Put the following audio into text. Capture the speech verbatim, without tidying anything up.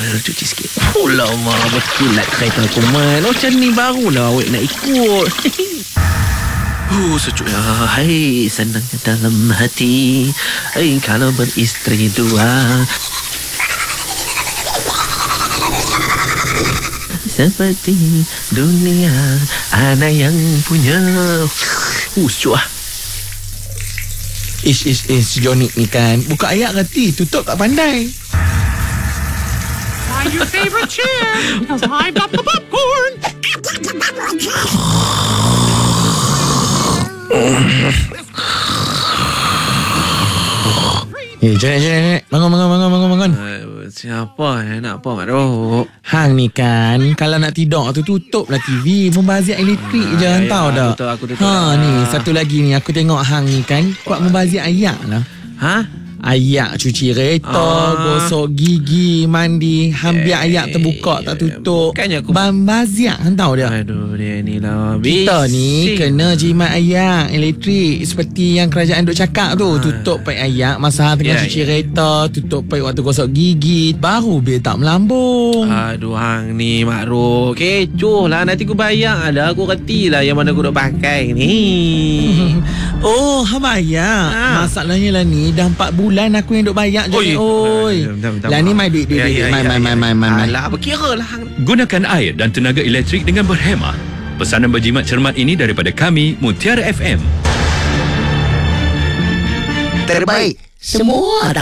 Cuci sikit. Oh lama betul lah kereta aku man. Macam ni barulah awak nak ikut. Oh sejuk ya. Hai senangnya dalam hati. Hai kalau beristri dua. Seperti dunia ada yang punya. Uh sejuk lah. Ish ish ish Johnny ni kan buka ayat reti, tutup tak pandai. Find your favorite chair because I've got the popcorn. Eh Janet Janet bangun bangun bangun bangun bangun. Uh, siapa yang nak apa Mak? Hang ni kan kalau nak tidur tu tutuplah T V, membazir elektrik je ya, hang tahu ya, dah. betul, aku tutup Ha lah. ni satu lagi ni aku tengok hang ni kan kuat membazir ayak lah. Ha? Ayak cuci kereta, Ah. gosok gigi, mandi, hang biar ayak terbuka tak tutup. Bukannya aku- Bambazir hang tahu dah. Aduh dia ni lah. Kita ni bising. kena jimat ayak elektrik seperti yang kerajaan duk cakap tu. Tutup paip ayak masa tengah Ya, cuci ya. kereta, tutup paip waktu gosok gigi, baru bil tak melambung. Aduh hang ni Makruf. Kecoh lah. Nanti aku bayar lah. Aku reti lah yang mana aku nak pakai ni. Oh, hang bayar. Ha. Masalahnya lah ni dah empat bulan aku yang duk bayar je. Oi. Oi. Bentar, bentar, Lah ni maaf. mai duit duit Ya, duit. ya, Mai ya, mai ya. mai mai mai mai. Alah berkira lah hang. Gunakan air dan tenaga elektrik dengan berhemah. Pesanan berjimat cermat ini daripada kami, Mutiara F M. Terbaik. Semua